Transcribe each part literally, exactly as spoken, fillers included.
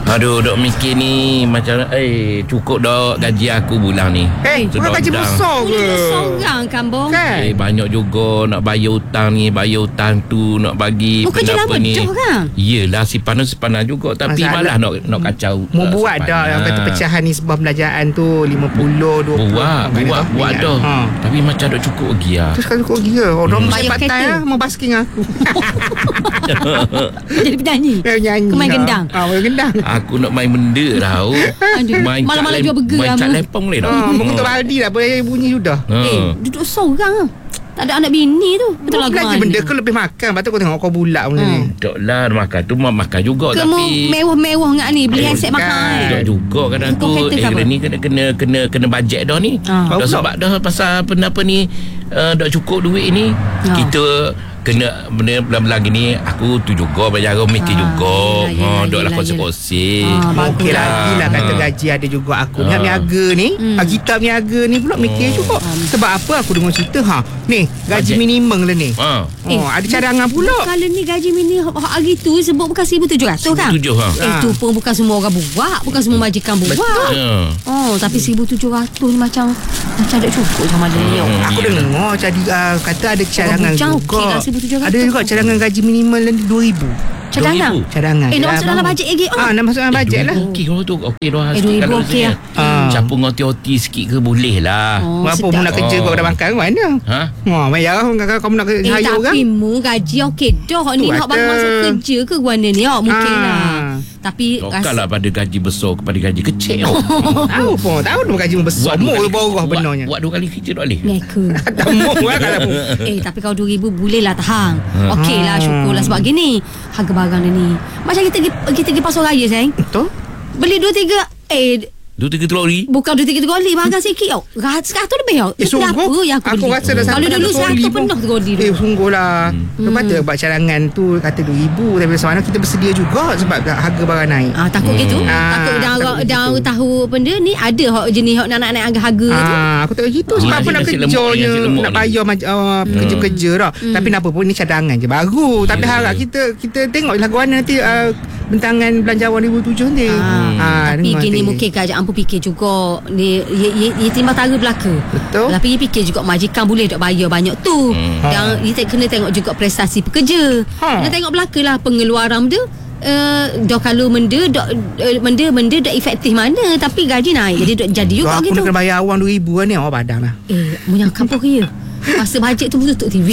Aduh, dok mikir ni macam eh cukup dok gaji aku bulan ni. Eh, hey, orang gaji besar ke? Seorang kan, Bong? Kan? Eh, banyak juga nak bayar hutang ni, bayar hutang tu, nak bagi bukan je lah ni. betul kan? Yelah, si panas-panas juga. Tapi malah nak nak kacau. Mau uh, buat dah yang kata pecahan ni sebab belanjaan tu lima puluh, dua puluh. Buat, buat, buat dah. Ha. Tapi macam tak cukup lagi lah. Terus kan cukup lagi lah. Orang hmm. saya patai lah, mau basking aku. Jadi penyanyi? Penyanyi. Kau main gendang? Ah, main gendang. Aku nak main benda tau. Main malam-malam jual burger main lah. cat lempong boleh tak? Ha, mengutuk baldi lah, boleh bunyi sudah. Ha. Eh, duduk seorang lah. Tak ada anak bini tu. Betul lah belanja benda ke lebih makan. Lepas tu kau tengok kau bulat benda hmm. ni. Tak lah, makan tu mah makan juga. Ke tapi mewah-mewah ngak ni. Beli handset mahal. Tak juga kadang tu. Eh, kena ni kena kena kena kena bajet dah ni. Ha. Dah sebab dah pasal apa ni uh, dah cukup duit ni. Ha. Kita kena benda belah-belah gini aku tu juga bayar mikir ha, juga ha dok lah kongsi-kongsi okey lagi lah kata gaji ada juga aku ni ha. Niaga ni hmm. kita niaga ni pula mikir hmm. juga sebab apa aku dengar cerita ha ni gaji Bajet. minimum lah ni ha. eh, oh ada cadangan pula kalau ni gaji minimum hari tu sebut bukan seribu tujuh ratus kan seribu tujuh ratus ha. eh tu pun bukan semua orang buat bukan semua majikan buat betul ha. oh tapi seribu tujuh ratus ni macam macam tak cukup sama dia ni hmm. aku dengar jadi uh, kata ada cadangan juga ada juga cadangan gaji minimal dua ribu. Cadangan? Cadangan. Eh, nak masuk dalam bajet lagi. Ah, nak masuk dalam bajet lah. Okey kalau tu. Okey dah. Eh, dua ribu okey lah. Campur dengan O T sikit ke boleh lah. Oh, apa mu nak kerja kau dah makan ke mana? Ha? Wah, bayar lah kamu nak kerja hayu kan? Tapi mu gaji okey dah. Ni nak baru masuk kerja ke mana ni? Mungkin lah. Tapi Tokalah pada gaji besar kepada gaji kecil. Tahu pun. Tahu dah gaji besar. Mu bawah benarnya. Buat dua kali kerja tak boleh. Ngeka. Tak mu lah kalau mu. Eh, tapi kalau dua ribu boleh lah tahan. Okey lah, syukurlah sebab gini. Harga barang dia ni macam kita pergi, kita pergi pasar raya sayang. Betul. Beli dua tiga eh Dua tiga troli. Bukan dua tiga troli, barang sikit tau. Seratus lebih tau. Eh, sungguh yang aku, aku beli. rasa dah sampai kalau dulu seratus penuh troli tu. Eh sungguh lah. hmm. Lepas tu buat cadangan tu kata dua ribu. Tapi sebenarnya kita bersedia juga sebab harga barang naik. Ah, takut hmm. gitu ah, Takut dah orang dah tahu benda ni. Ada hok jenis hok nak naik harga ah, tu. Aku tak gitu sebab ah, apa nak kerjanya nak bayar uh, hmm. kerja-kerja dah. hmm. Tapi apa pun ni cadangan je baru. Tapi yeah. harap kita kita tengok lagu mana nanti uh, bentangan belanjawan dua ribu tujuh nanti. ah, ah, Tapi kini mungkin kerajaan pun fikir juga ni ia timbang tara belaka. Betul. Tapi ia fikir juga majikan boleh tak bayar banyak tu. hmm. Dan ia kena tengok juga prestasi pekerja. ha. Kena tengok belakalah pengeluaran dia. Uh, dah kalau benda dah uh, benda benda dah efektif mana tapi gaji naik jadi dah jadi juga aku gitu. Aku nak bayar awang dua ribu ni awak badan lah. Eh, punya kampung ke ya? Masa bajet tu tutup T V.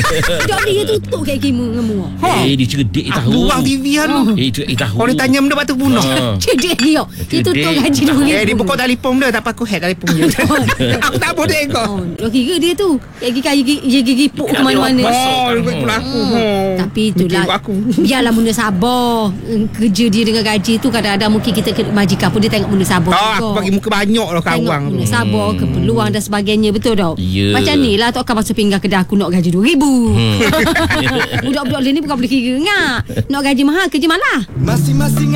Dah dia tutup kayak kimu ngemu. Ha. Eh, dia cerdik tahu. Buang T V kan tu. Eh, cerdik tahu. Orang tanya benda batu bunuh. Cerdik dia. Dia tutup gaji dulu. Eh, dia pokok telefon dia tak aku hack telefon dia. Aku tak boleh tengok. Oh, kira dia tu. Gigi gigi gigi gipuk ke mana-mana. Oh, ikut aku. Tapi itulah. Biarlah muna sabar. Kerja dia dengan gaji tu kadang-kadang mungkin kita majikan pun dia tengok muna sabar. Oh, aku bagi muka banyak lah kawang tu. Muna sabar, keperluan dan sebagainya, betul tak? Macam ni lah tu akan masuk pinggan kedai aku nak gaji dua ribu. Hmm. Budak-budak ni bukan boleh kira ngak. Nak gaji mahal kerja malah. Masing-masing